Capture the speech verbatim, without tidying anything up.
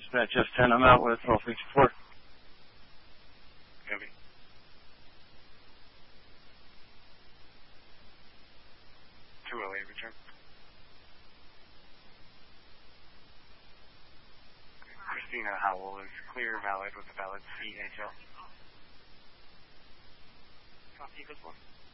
Dispatch F ten, I'm out with twelve sixty-four. Copy. two oh eight, return. Christina Howell is clear, valid with a valid C H L. Copy, good one.